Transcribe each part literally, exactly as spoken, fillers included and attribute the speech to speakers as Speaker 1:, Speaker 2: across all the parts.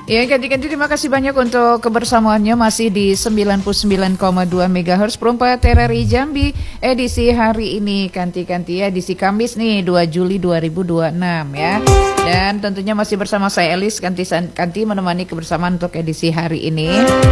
Speaker 1: Ya, ganti-ganti terima kasih banyak untuk kebersamaannya masih di sembilan puluh sembilan koma dua megahertz per empat R R I Jambi edisi hari ini ganti-ganti edisi Kamis nih dua Juli dua ribu dua puluh enam ya. Dan tentunya masih bersama saya Elis ganti-ganti menemani kebersamaan untuk edisi hari ini.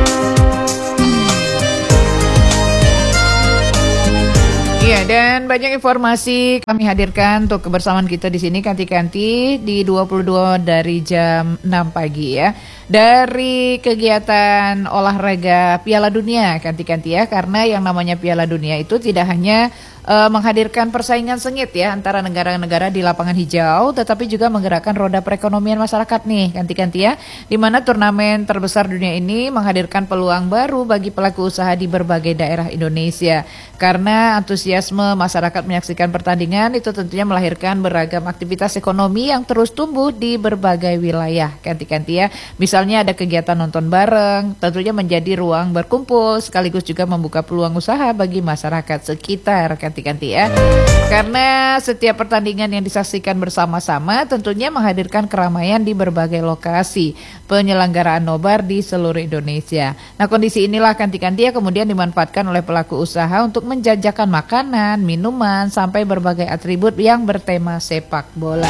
Speaker 1: Iya, dan banyak informasi kami hadirkan untuk kebersamaan kita di sini ganti-ganti di dua puluh dua dari jam enam pagi ya. Dari kegiatan olahraga Piala Dunia ganti-ganti ya, karena yang namanya Piala Dunia itu tidak hanya uh, menghadirkan persaingan sengit ya antara negara-negara di lapangan hijau, tetapi juga menggerakkan roda perekonomian masyarakat nih ganti-ganti ya, di mana turnamen terbesar dunia ini menghadirkan peluang baru bagi pelaku usaha di berbagai daerah Indonesia. Karena antusiasme masyarakat menyaksikan pertandingan itu tentunya melahirkan beragam aktivitas ekonomi yang terus tumbuh di berbagai wilayah ganti-ganti ya. Misalnya ada kegiatan nonton bareng, tentunya menjadi ruang berkumpul sekaligus juga membuka peluang usaha bagi masyarakat sekitar ganti-ganti ya. Karena setiap pertandingan yang disaksikan bersama-sama tentunya menghadirkan keramaian di berbagai lokasi penyelenggaraan nobar di seluruh Indonesia. Nah, kondisi inilah ganti-ganti ya kemudian dimanfaatkan oleh pelaku usaha untuk menjajakan makanan, minuman, sampai berbagai atribut yang bertema sepak bola.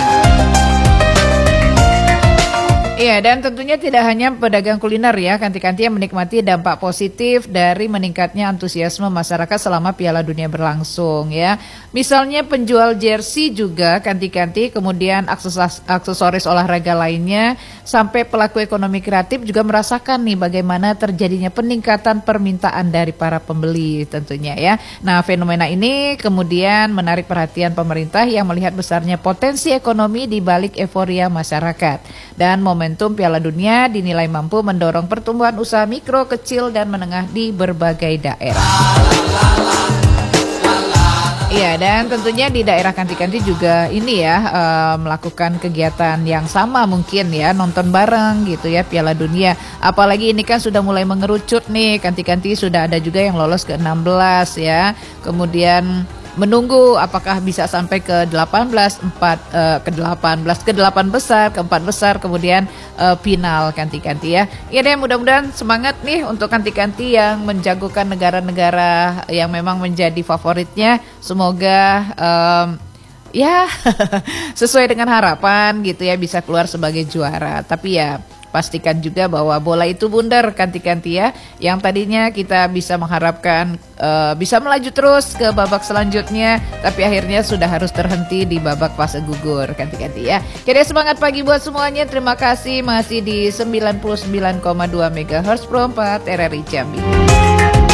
Speaker 1: Iya, dan tentunya tidak hanya pedagang kuliner ya, ganti-ganti yang menikmati dampak positif dari meningkatnya antusiasme masyarakat selama Piala Dunia berlangsung ya. Misalnya penjual jersey juga ganti-ganti, kemudian aksesoris, aksesoris olahraga lainnya, sampai pelaku ekonomi kreatif juga merasakan nih bagaimana terjadinya peningkatan permintaan dari para pembeli tentunya ya. Nah, fenomena ini kemudian menarik perhatian pemerintah yang melihat besarnya potensi ekonomi di balik euforia masyarakat. Dan momen Momentum Piala Dunia dinilai mampu mendorong pertumbuhan usaha mikro, kecil, dan menengah di berbagai daerah. Iya, dan tentunya di daerah ganti-ganti juga ini ya uh, melakukan kegiatan yang sama mungkin ya, nonton bareng gitu ya Piala Dunia. Apalagi ini kan sudah mulai mengerucut nih, ganti-ganti sudah ada juga yang lolos ke enam belas ya. Kemudian menunggu apakah bisa sampai ke delapan belas, empat uh, ke delapan belas, ke delapan besar, ke empat besar, kemudian uh, final ganti-ganti ya. Ya deh, mudah-mudahan semangat nih untuk ganti-ganti yang menjagokan negara-negara yang memang menjadi favoritnya. Semoga um, ya sesuai dengan harapan gitu ya, bisa keluar sebagai juara. Tapi ya pastikan juga bahwa bola itu bundar ganti-ganti ya. Yang tadinya kita bisa mengharapkan uh, bisa melaju terus ke babak selanjutnya, tapi akhirnya sudah harus terhenti di babak fase gugur ganti-ganti ya. Jadi semangat pagi buat semuanya. Terima kasih masih di sembilan puluh sembilan koma dua megahertz per empat R R I Jambi.